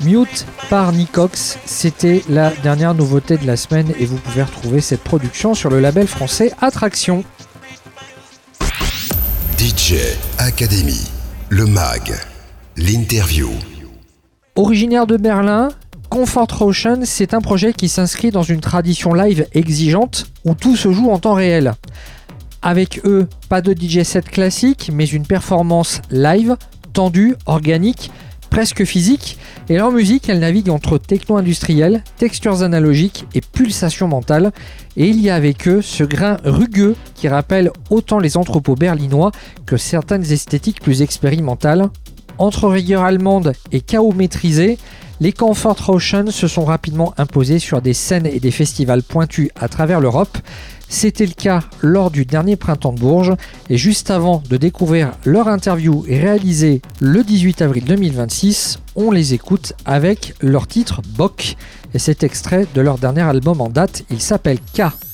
Mute par Nicox, c'était la dernière nouveauté de la semaine et vous pouvez retrouver cette production sur le label français Attraction. DJ Academy, le mag, l'interview. Originaire de Berlin, Comfort Rauschen, c'est un projet qui s'inscrit dans une tradition live exigeante où tout se joue en temps réel. Avec eux, pas de DJ set classique, mais une performance live, tendue, organique, presque physique, et leur musique, elle navigue entre techno-industriel, textures analogiques et pulsations mentales, et il y a avec eux ce grain rugueux qui rappelle autant les entrepôts berlinois que certaines esthétiques plus expérimentales. Entre rigueur allemande et chaos maîtrisé, les Comfort Rauschen se sont rapidement imposés sur des scènes et des festivals pointus à travers l'Europe. C'était le cas lors du dernier Printemps de Bourges et juste avant de découvrir leur interview réalisée le 18 avril 2026, on les écoute avec leur titre Bock et cet extrait de leur dernier album en date, il s'appelle K.